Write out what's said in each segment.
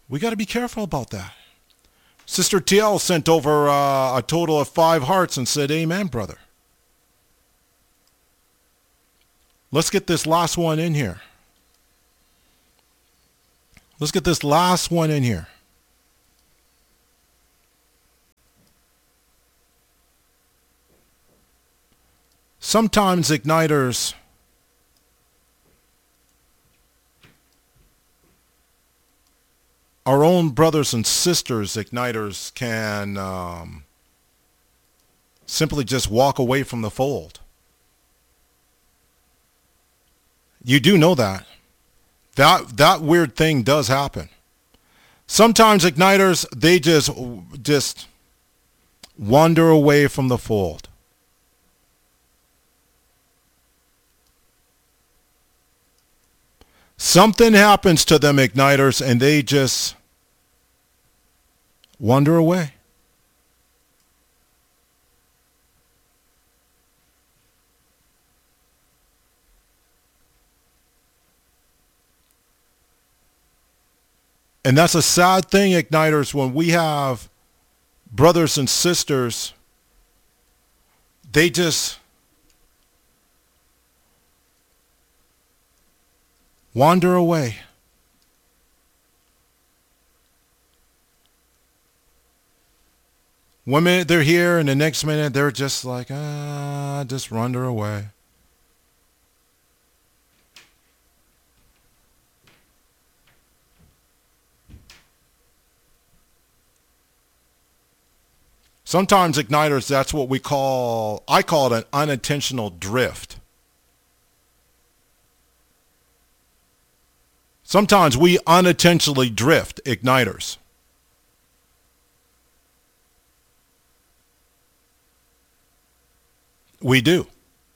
We got to be careful about that. Sister TL sent over a total of 5 hearts and said, amen, brother. Let's get this last one in here. Let's get this last one in here. Sometimes igniters our own brothers and sisters, igniters, can simply just walk away from the fold. You do know that. That weird thing does happen. Sometimes igniters, they just wander away from the fold. Something happens to them igniters and they just wander away. And that's a sad thing, igniters, when we have brothers and sisters, they just wander away. One minute they're here and the next minute they're just like, just wander away. Sometimes igniters, that's what I call it an unintentional drift. Sometimes we unintentionally drift, igniters. We do.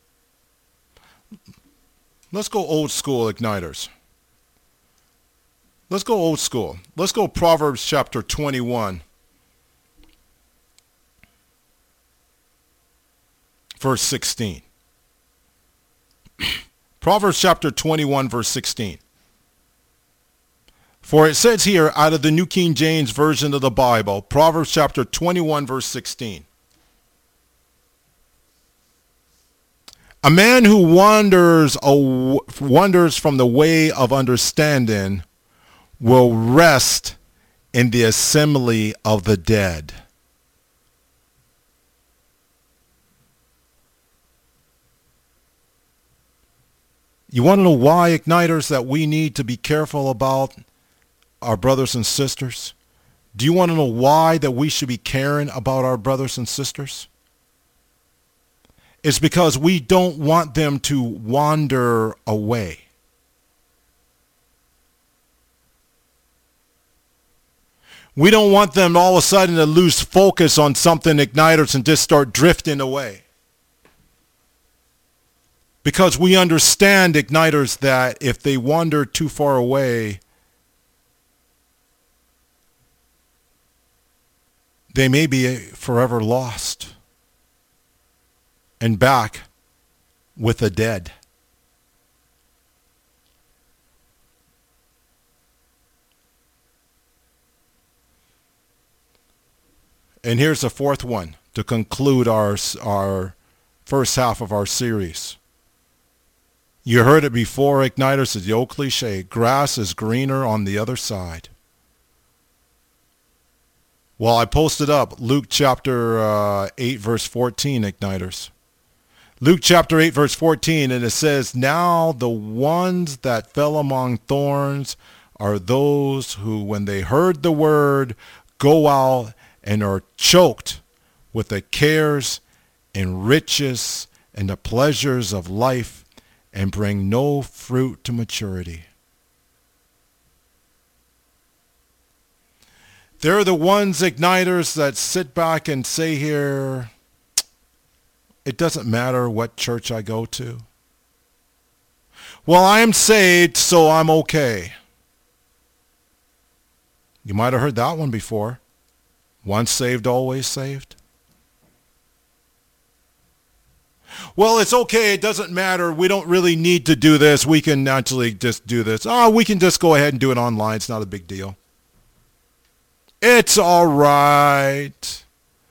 Let's go old school, igniters. Let's go old school. Let's go Proverbs chapter 21. Verse 16. Proverbs chapter 21, verse 16. For it says here, out of the New King James Version of the Bible, Proverbs chapter 21, verse 16. A man who wanders from the way of understanding will rest in the assembly of the dead. You want to know why, igniters, that we need to be careful about our brothers and sisters? Do you want to know why that we should be caring about our brothers and sisters? It's because we don't want them to wander away. We don't want them all of a sudden to lose focus on something, igniters, and just start drifting away. Because we understand, igniters, that if they wander too far away, they may be forever lost and back with the dead. And here's the fourth one to conclude our first half of our series. You heard it before, igniters, it's the old cliche, grass is greener on the other side. Well, I posted up Luke chapter 8, verse 14, igniters. Luke chapter 8, verse 14, and it says, now the ones that fell among thorns are those who, when they heard the word, go out and are choked with the cares and riches and the pleasures of life, and bring no fruit to maturity. They're the ones, igniters, that sit back and say here, it doesn't matter what church I go to. Well, I am saved, so I'm okay. You might have heard that one before. Once saved, always saved. Well, it's okay. It doesn't matter. We don't really need to do this. We can actually just do this. We can just go ahead and do it online. It's not a big deal. It's all right.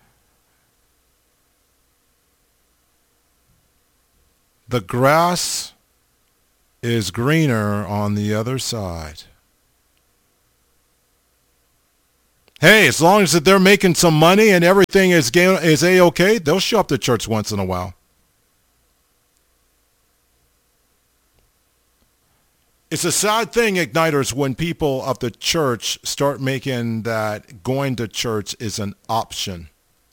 The grass is greener on the other side. Hey, as long as they're making some money and everything is A-okay, they'll show up to church once in a while. It's a sad thing, Igniters, when people of the church start making that going to church is an option.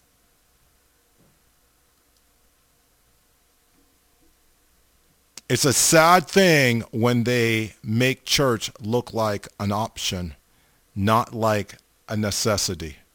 It's a sad thing when they make church look like an option, not like a necessity.